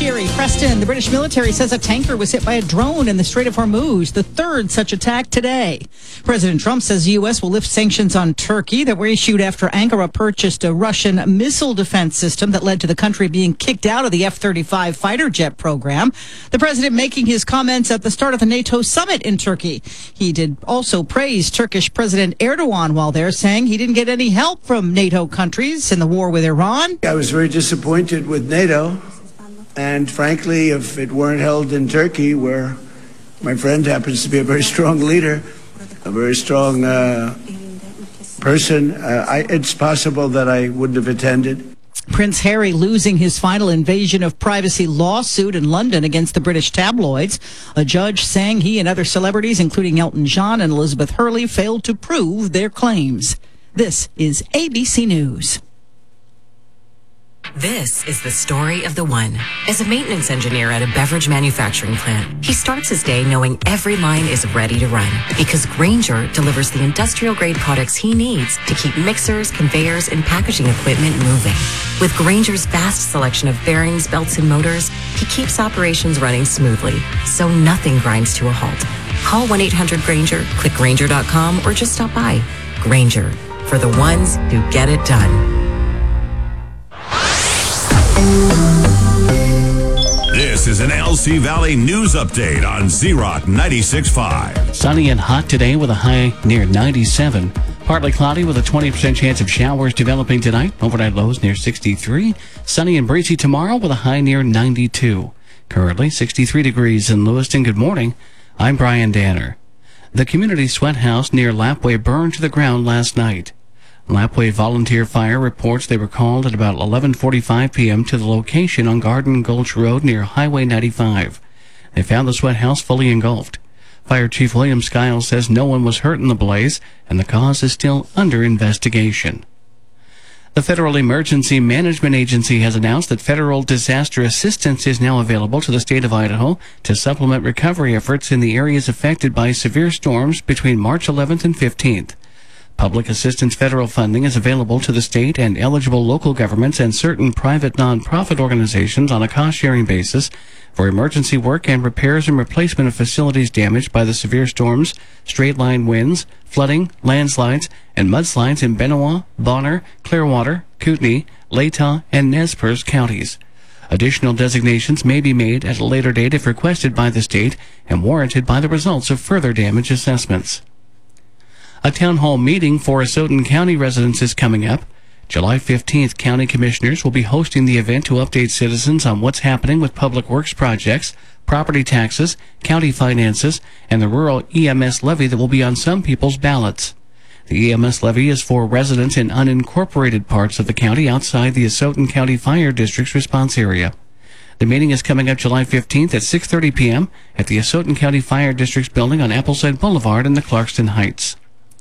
Sherry, Preston. The British military says a tanker was hit by a drone in the Strait of Hormuz, the third such attack today. President Trump says the U.S. will lift sanctions on Turkey that were issued after Ankara purchased a Russian missile defense system that led to the country being kicked out of the F-35 fighter jet program. The president making his comments at the start of the NATO summit in Turkey. He did also praise Turkish President Erdogan while there, saying he didn't get any help from NATO countries in the war with Iran. I was very disappointed with NATO. And frankly, if it weren't held in Turkey, where my friend happens to be a very strong leader, a very strong person, it's possible that I wouldn't have attended. Prince Harry losing his final invasion of privacy lawsuit in London against the British tabloids. A judge saying he and other celebrities, including Elton John and Elizabeth Hurley, failed to prove their claims. This is ABC News. This is the story of the one. As a maintenance engineer at a beverage manufacturing plant, he starts his day knowing every line is ready to run because Grainger delivers the industrial-grade products he needs to keep mixers, conveyors, and packaging equipment moving. With Grainger's vast selection of bearings, belts, and motors, he keeps operations running smoothly, so nothing grinds to a halt. Call 1-800-GRAINGER, click Grainger.com, or just stop by. Grainger, for the ones who get it done. This is an LC Valley News Update on Z-Rock 96.5. Sunny and hot today with a high near 97. Partly cloudy with a 20% chance of showers developing tonight. Overnight lows near 63. Sunny and breezy tomorrow with a high near 92. Currently 63 degrees in Lewiston. Good morning. I'm Brian Danner. The community sweat house near Lapway burned to the ground last night. Lapway Volunteer Fire reports they were called at about 11:45 p.m. to the location on Garden Gulch Road near Highway 95. They found the sweat house fully engulfed. Fire Chief William Skiles says no one was hurt in the blaze, and the cause is still under investigation. The Federal Emergency Management Agency has announced that federal disaster assistance is now available to the state of Idaho to supplement recovery efforts in the areas affected by severe storms between March 11th and 15th. Public assistance federal funding is available to the state and eligible local governments and certain private nonprofit organizations on a cost-sharing basis for emergency work and repairs and replacement of facilities damaged by the severe storms, straight-line winds, flooding, landslides, and mudslides in Benoit, Bonner, Clearwater, Kootenai, Latah, and Nez Perce counties. Additional designations may be made at a later date if requested by the state and warranted by the results of further damage assessments. A town hall meeting for Asotin County residents is coming up. July 15th, county commissioners will be hosting the event to update citizens on what's happening with public works projects, property taxes, county finances, and the rural EMS levy that will be on some people's ballots. The EMS levy is for residents in unincorporated parts of the county outside the Asotin County Fire District's response area. The meeting is coming up July 15th at 6:30 p.m. at the Asotin County Fire District's building on Appleside Boulevard in the Clarkston Heights.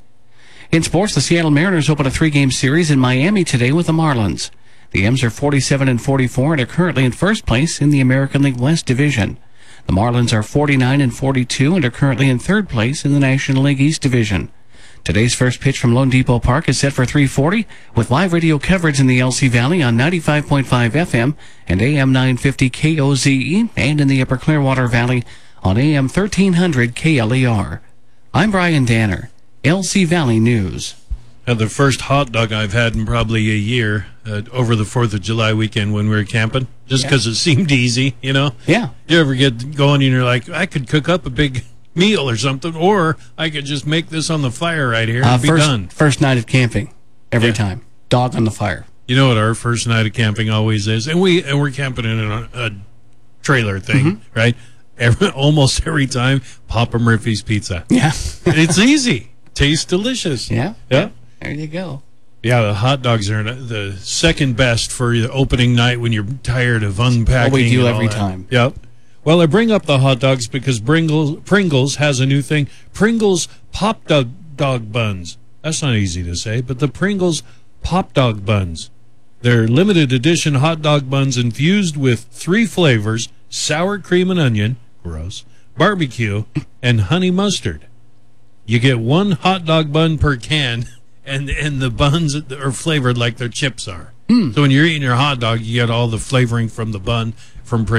In sports, the Seattle Mariners open a 3-game series in Miami today with the Marlins. The M's are 47-44 and are currently in first place in the American League West Division. The Marlins are 49-42 and are currently in third place in the National League East Division. Today's first pitch from Lone Depot Park is set for 3:40 with live radio coverage in the LC Valley on 95.5 FM and AM 950 KOZE and in the Upper Clearwater Valley on AM 1300 KLER. I'm Brian Danner. LC Valley News. The first hot dog I've had in probably a year over the 4th of July weekend when we were camping, just because it seemed easy, you know? Yeah. You ever get going and you're like, I could cook up a big meal or something, or I could just make this on the fire right here and be done. First night of camping, every time. Dog on the fire. You know what our first night of camping always is? And we're camping in a trailer thing, right? Almost every time, Papa Murphy's Pizza. Yeah. It's easy. Tastes delicious. Yeah. Yeah. There you go. Yeah, the hot dogs are the second best for the opening night when you're tired of unpacking. What we do every time. Yep. Well, I bring up the hot dogs because Pringles has a new thing. Pringles Pop Dog Buns. That's not easy to say, but the Pringles Pop Dog Buns. They're limited edition hot dog buns infused with 3 flavors, sour cream and onion, gross, barbecue, and honey mustard. You get 1 hot dog bun per can, and the buns are flavored like their chips are. So when you're eating your hot dog, you get all the flavoring from the bun from Pringles.